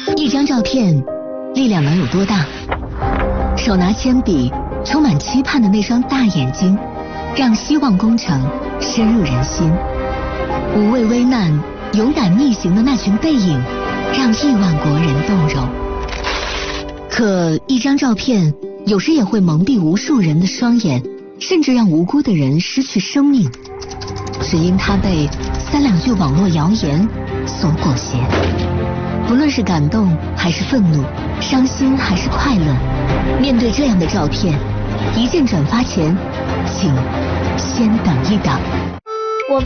一张照片力量能有多大？手拿铅笔，充满期盼的那双大眼睛，让希望工程深入人心；无畏危难、勇敢逆行的那群背影，让亿万国人动容。可一张照片有时也会蒙蔽无数人的双眼，甚至让无辜的人失去生命，只因他被3、2句网络谣言所裹挟。不论是感动还是愤怒，伤心还是快乐，面对这样的照片，一键转发前，请先等一等。